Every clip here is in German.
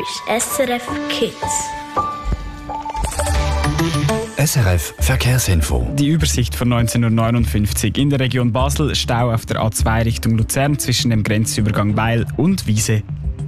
ist SRF Kids. SRF Verkehrsinfo. Die Übersicht von 19:59 in der Region Basel. Stau auf der A2 Richtung Luzern zwischen dem Grenzübergang Weil und Wiese.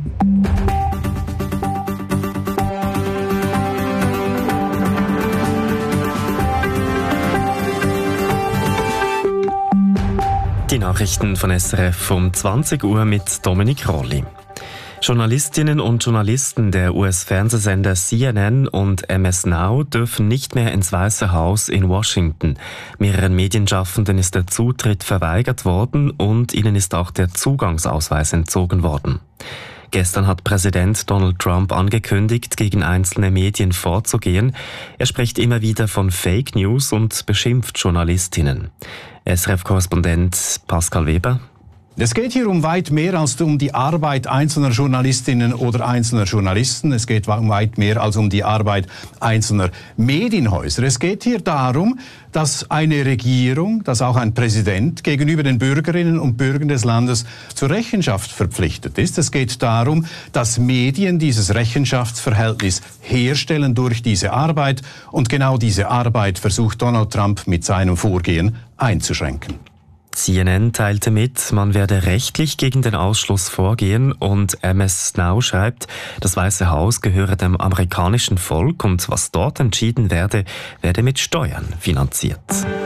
Die Nachrichten von SRF um 20 Uhr mit Dominik Rolli. Journalistinnen und Journalisten der US-Fernsehsender CNN und MS Now dürfen nicht mehr ins Weiße Haus in Washington. Mehreren Medienschaffenden ist der Zutritt verweigert worden und ihnen ist auch der Zugangsausweis entzogen worden. Gestern hat Präsident Donald Trump angekündigt, gegen einzelne Medien vorzugehen. Er spricht immer wieder von Fake News und beschimpft Journalistinnen. SRF-Korrespondent Pascal Weber. Es geht hier um weit mehr als um die Arbeit einzelner Journalistinnen oder einzelner Journalisten. Es geht um weit mehr als um die Arbeit einzelner Medienhäuser. Es geht hier darum, dass eine Regierung, dass auch ein Präsident gegenüber den Bürgerinnen und Bürgern des Landes zur Rechenschaft verpflichtet ist. Es geht darum, dass Medien dieses Rechenschaftsverhältnis herstellen durch diese Arbeit. Und genau diese Arbeit versucht Donald Trump mit seinem Vorgehen einzuschränken. CNN teilte mit, man werde rechtlich gegen den Ausschluss vorgehen und MS Now schreibt, das Weiße Haus gehöre dem amerikanischen Volk und was dort entschieden werde mit Steuern finanziert.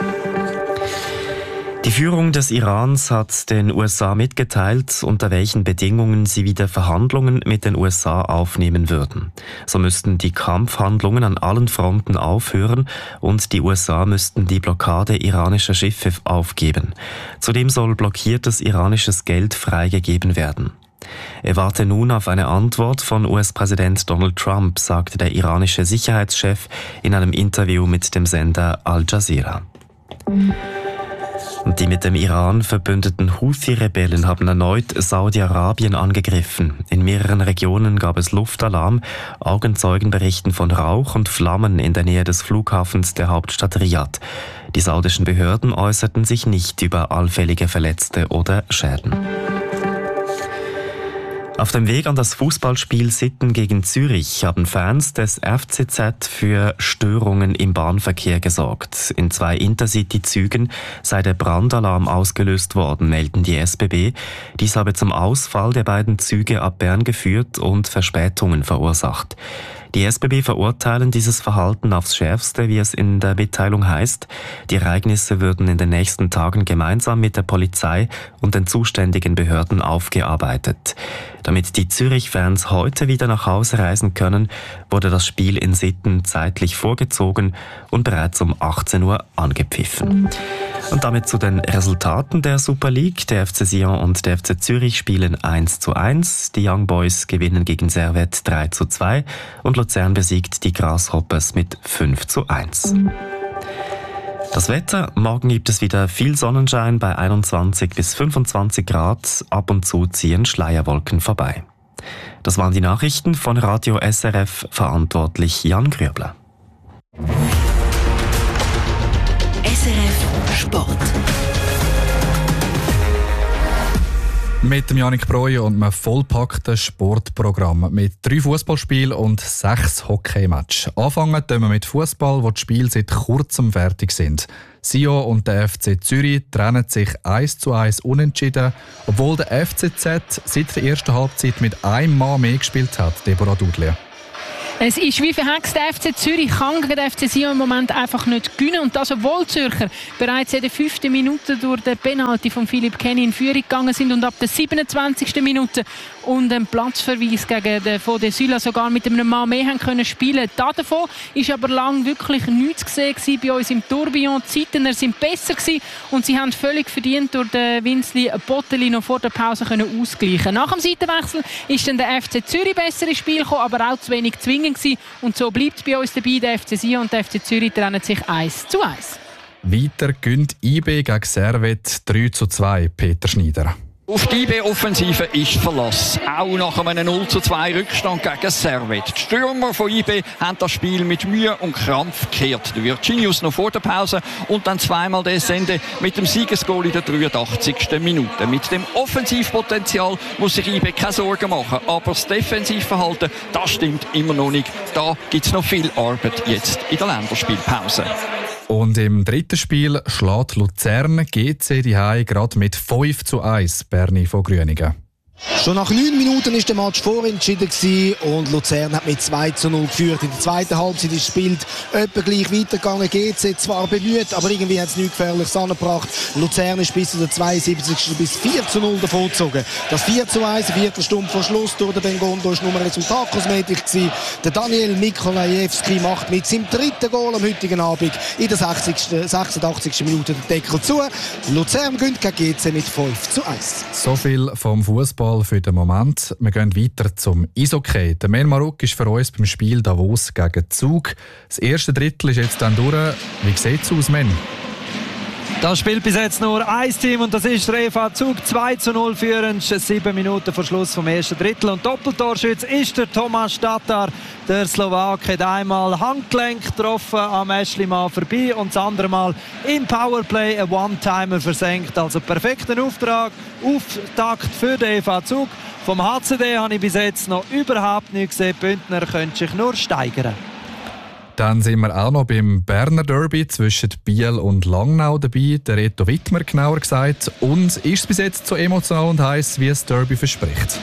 Die Führung des Irans hat den USA mitgeteilt, unter welchen Bedingungen sie wieder Verhandlungen mit den USA aufnehmen würden. So müssten die Kampfhandlungen an allen Fronten aufhören und die USA müssten die Blockade iranischer Schiffe aufgeben. Zudem soll blockiertes iranisches Geld freigegeben werden. Er warte nun auf eine Antwort von US-Präsident Donald Trump, sagte der iranische Sicherheitschef in einem Interview mit dem Sender Al Jazeera. Und die mit dem Iran verbündeten Houthi-Rebellen haben erneut Saudi-Arabien angegriffen. In mehreren Regionen gab es Luftalarm. Augenzeugen berichten von Rauch und Flammen in der Nähe des Flughafens der Hauptstadt Riad. Die saudischen Behörden äußerten sich nicht über allfällige Verletzte oder Schäden. Auf dem Weg an das Fußballspiel Sitten gegen Zürich haben Fans des FCZ für Störungen im Bahnverkehr gesorgt. In 2 Intercity-Zügen sei der Brandalarm ausgelöst worden, melden die SBB. Dies habe zum Ausfall der beiden Züge ab Bern geführt und Verspätungen verursacht. Die SBB verurteilen dieses Verhalten aufs Schärfste, wie es in der Mitteilung heißt. Die Ereignisse würden in den nächsten Tagen gemeinsam mit der Polizei und den zuständigen Behörden aufgearbeitet. Damit die Zürich-Fans heute wieder nach Hause reisen können, wurde das Spiel in Sitten zeitlich vorgezogen und bereits um 18 Uhr angepfiffen. Und damit zu den Resultaten der Super League. Der FC Sion und der FC Zürich spielen 1:1. Die Young Boys gewinnen gegen Servette 3:2 und Luzern besiegt die Grasshoppers mit 5:1. Das Wetter: Morgen gibt es wieder viel Sonnenschein bei 21 bis 25 Grad. Ab und zu ziehen Schleierwolken vorbei. Das waren die Nachrichten von Radio SRF, verantwortlich Jan Grübler. SRF Sport. Mit dem Janik Breuer und einem vollpackten Sportprogramm mit 3 Fußballspielen und 6 Hockeymatches. Anfangen tun wir mit Fußball, wo die Spiele seit kurzem fertig sind. Sion und der FC Zürich trennen sich 1:1 unentschieden, obwohl der FCZ seit der ersten Halbzeit mit einem Mann mehr gespielt hat, Deborah Dudley. Es ist wie verhext, der FC Zürich kann gegen den FC Sion im Moment einfach nicht gewinnen. Und das, obwohl die Zürcher bereits in der 5. Minute durch den Penalty von Philipp Kenny in Führung gegangen sind und ab der 27. Minute und einen Platzverweis gegen den von der Sylla sogar mit einem Mann mehr haben können spielen. Davon ist aber lang wirklich nichts gesehen bei uns im Tourbillon. Die Zeitener sind besser gewesen und sie haben völlig verdient durch den Winzli Botteli noch vor der Pause können ausgleichen. Nach dem Seitenwechsel ist dann der FC Zürich besser ins Spiel gekommen, aber auch zu wenig zwingend gewesen. Und so bleibt es bei uns dabei. Der FC Sion und der FC Zürich trennen sich 1:1. Weiter gönnt IB gegen Servette 3:2, Peter Schneider. Auf die IB-Offensive ist Verlass. Auch nach einem 0:2 Rückstand gegen Servette. Die Stürmer von IB haben das Spiel mit Mühe und Krampf gekehrt. Der Virginius noch vor der Pause und dann zweimal der Sende mit dem Siegesgoal in der 83. Minute. Mit dem Offensivpotenzial muss sich IB keine Sorgen machen. Aber das Defensivverhalten, das stimmt immer noch nicht. Da gibt es noch viel Arbeit jetzt in der Länderspielpause. Und im dritten Spiel schlägt Luzern GC die Hai gerade mit 5:1 Berni von Grüningen. Schon nach 9 Minuten war der Match vorentschieden und Luzern hat mit 2:0 geführt. In der zweiten Halbzeit ist das Spiel etwa gleich weitergegangen. GC zwar bemüht, aber irgendwie hat es nichts Gefährliches angebracht. Luzern ist bis zu der 72. bis 4:0 davongezogen. Das 4:1, eine Viertelstunde vor Schluss durch den Bengondo, war nur Resultatkosmetik. Der Daniel Mikolajewski macht mit seinem dritten Goal am heutigen Abend in der 86. Minute den Deckel zu. Luzern gewinnt gegen GC mit 5:1. So viel vom Fußball für den Moment. Wir gehen weiter zum Eishockey. Der Men Maruk ist für uns beim Spiel Davos gegen Zug. Das erste Drittel ist jetzt dann durch. Wie sieht es aus, Men? Das spielt bis jetzt nur ein Team und das ist der EV Zug. 2:0 führend, 7 Minuten vor Schluss vom ersten Drittel. Und Doppeltorschütze ist der Tomáš Tatar. Der Slowak hat einmal Handgelenk getroffen am Eschlimann vorbei und das andere Mal im Powerplay einen One-Timer versenkt. Also perfekten Auftakt für den EV Zug. Vom HCD habe ich bis jetzt noch überhaupt nichts gesehen. Bündner könnte sich nur steigern. Dann sind wir auch noch beim Berner Derby zwischen Biel und Langnau dabei. Der Reto Wittmer genauer gesagt. Und ist es bis jetzt so emotional und heiß, wie es Derby verspricht?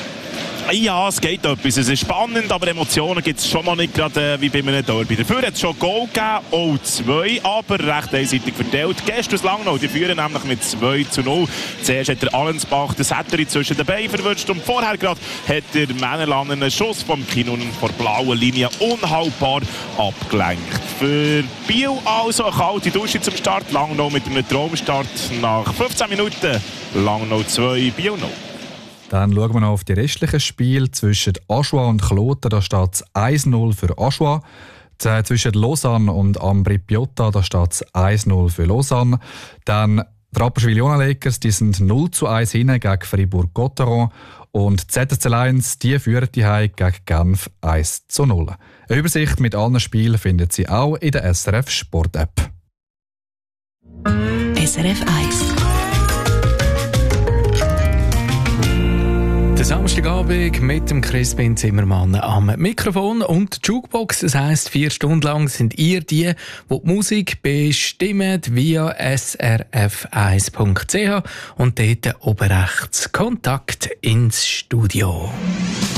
Ja, es geht etwas. Es ist spannend, aber Emotionen gibt es schon mal nicht gerade wie bei einem Derby. Dafür hat es schon Goal gegeben, auch 2, aber recht einseitig verteilt. Gestern aus Langnau, die führen nämlich mit 2:0. Zuerst hat der Allensbach den Sätteri zwischen den Beinen verwünscht und vorher gerade hat der Männerland einen Schuss vom Kinnunen vor blauen Linie unhaltbar abgelenkt. Für Biel also eine kalte Dusche zum Start. Langnau mit einem Traumstart nach 15 Minuten. Langnau 2, Biel 0. Dann schauen wir noch auf die restlichen Spiele zwischen Aschua und Kloten. Da steht es 1:0 für Aschua. Zwischen Lausanne und Ambri Piotta da steht es 1:0 für Lausanne. Dann die Rapperswil-Jona Lakers, die sind 0:1 hinten gegen Fribourg-Gotteron. Und die ZSC Lions, die führen die Heim gegen Genf 1:0. Eine Übersicht mit allen Spielen findet Sie auch in der SRF Sport App. SRF 1. Samstagabend mit dem Crispin Zimmermann am Mikrofon und Jukebox. Das heisst, 4 Stunden lang sind ihr die Musik bestimmen via srf1.ch und dort oben rechts Kontakt ins Studio.